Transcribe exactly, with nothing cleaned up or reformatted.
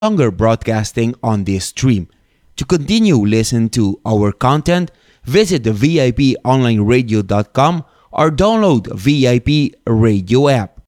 longer broadcasting on this stream. To continue listening to our content, visit the V I P online radio dot com or download V I P Radio app.